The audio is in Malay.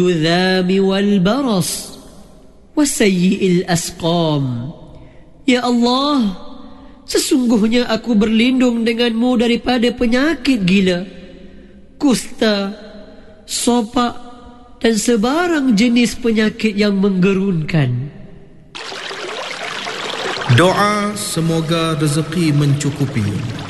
الذام والبرص وسيء الأسقام. Ya Allah, sesungguhnya aku berlindung denganmu daripada penyakit gila, kusta, sopak dan sebarang jenis penyakit yang menggerunkan. Doa semoga rezeki mencukupi.